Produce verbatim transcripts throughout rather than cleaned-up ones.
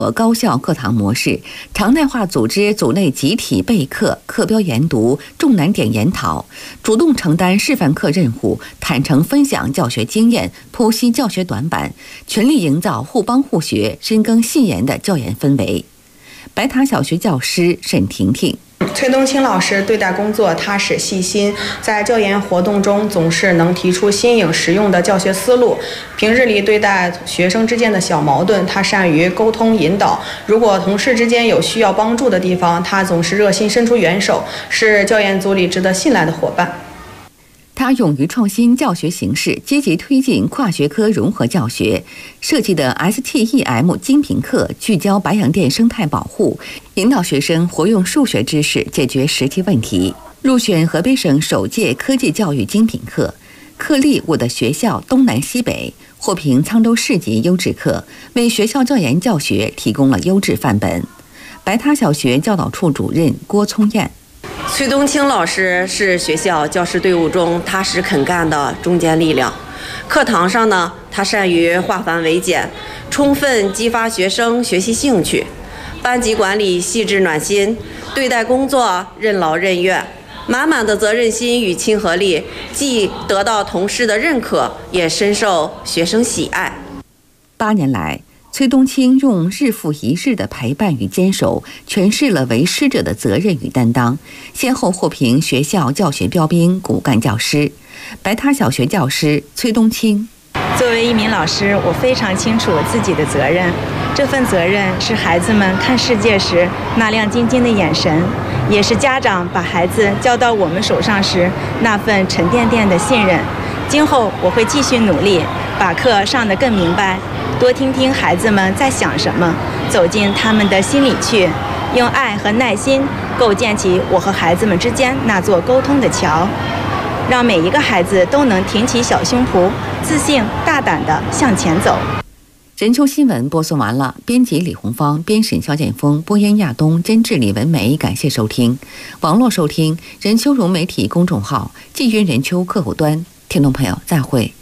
高效课堂模式，常态化组织组内集体备课、课标研读、重难点研讨，主动承担示范课任务，坦诚分享教学经验，剖析教学短板，全力营造互帮互学、深耕细研的教研氛围。白塔小学教师沈婷婷。 崔东青老师对待工作踏实细心，在教研活动中总是能提出新颖实用的教学思路。平日里对待学生之间的小矛盾，他善于沟通引导。如果同事之间有需要帮助的地方，他总是热心伸出援手，是教研组里值得信赖的伙伴。 他勇于创新教学形式，积极推进跨学科融合教学，设计的 S T E M 精品课聚焦白洋淀生态保护，引导学生活用数学知识解决实际问题。入选河北省首届科技教育精品课，课例我的学校东南西北，获评沧州市级优质课，为学校教研教学提供了优质范本。白塔小学教导处主任郭聪燕。 崔东青老师是学校教师队伍中踏实肯干的中坚力量。课堂上呢，他善于化繁为简，充分激发学生学习兴趣。班级管理细致暖心，对待工作任劳任怨，满满的责任心与亲和力，既得到同事的认可，也深受学生喜爱。 八年来，崔东青用日复一日的陪伴与坚守，诠释了为师者的责任与担当，先后获评学校教学标兵、骨干教师。白塔小学教师崔东青。 作为一名老师，我非常清楚自己的责任，这份责任是孩子们看世界时那亮晶晶的眼神，也是家长把孩子交到我们手上时那份沉甸甸的信任。今后我会继续努力，把课上得更明白，多听听孩子们在想什么，走进他们的心里去，用爱和耐心构建起我和孩子们之间那座沟通的桥，让每一个孩子都能挺起小胸脯，自信大胆地向前走。 人秋新闻播送完了，编辑李红芳，编审肖建峰，播音亚东，监制李文梅。感谢收听。网络收听人秋融媒体公众号，季云人秋客户端。听众朋友，再会。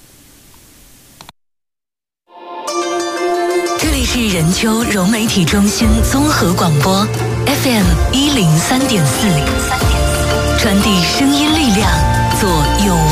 这里是人秋融媒体中心综合广播 F M 一零三点四，传递声音力量，做有